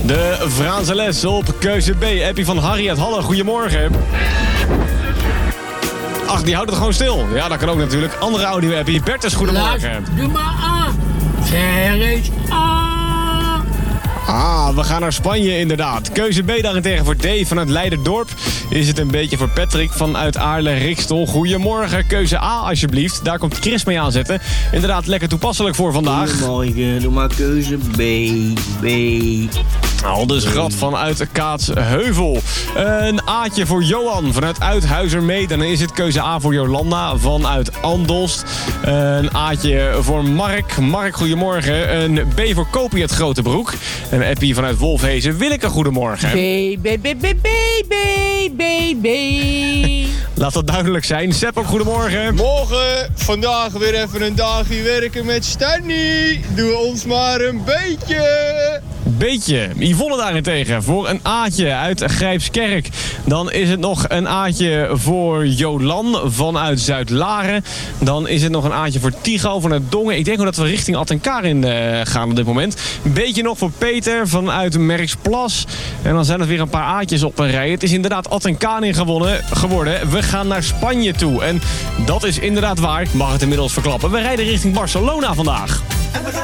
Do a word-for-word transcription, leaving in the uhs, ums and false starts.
De Franse les op keuze B. Appie van Harry uit Halle. Goedemorgen. Ach, die houdt het gewoon stil. Ja, dat kan ook natuurlijk. Andere audio-appie. Bertus, goedemorgen. Doe maar A. Zeg eens A. Ah, we gaan naar Spanje inderdaad. Keuze B daarentegen voor D vanuit Leiderdorp. Is het een beetje voor Patrick vanuit Aarle-Rikstel. Goedemorgen, keuze A alsjeblieft. Daar komt Chris mee aanzetten. Inderdaad, lekker toepasselijk voor vandaag. Goedemorgen, doe maar keuze B, B. Aldus Grad vanuit Kaatsheuvel. Een A'tje voor Johan vanuit Uithuizermeed. Dan is het keuze A voor Jolanda vanuit Andelst. Een A'tje voor Mark. Mark, goedemorgen. Een B voor Kopie het Grotebroek. Een appie vanuit Wolfhezen. Willeke, goedemorgen. B, B, B, B, B, B, B, B. Laat dat duidelijk zijn. Sepp ook, goedemorgen. Morgen, vandaag weer even een dagje werken met Stanny. Doe ons maar een beetje. Beetje. Yvonne daarentegen voor een A'tje uit Grijpskerk. Dan is het nog een A'tje voor Jolan vanuit Zuid-Laren. Dan is het nog een A'tje voor Tigo vanuit Dongen. Ik denk ook dat we richting Attenkarin uh, gaan op dit moment. Een beetje nog voor Peter vanuit Merksplas. En dan zijn er weer een paar A'tjes op een rij. Het is inderdaad Attenkarin gewonnen, geworden. We gaan naar Spanje toe. En dat is inderdaad waar. Ik mag het inmiddels verklappen. We rijden richting Barcelona vandaag.